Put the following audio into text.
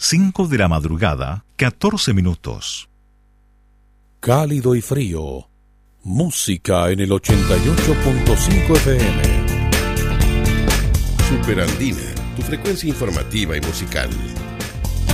5 de la madrugada, 14 minutos. Cálido y frío. Música en el 88.5 FM. Superandina, tu frecuencia informativa y musical.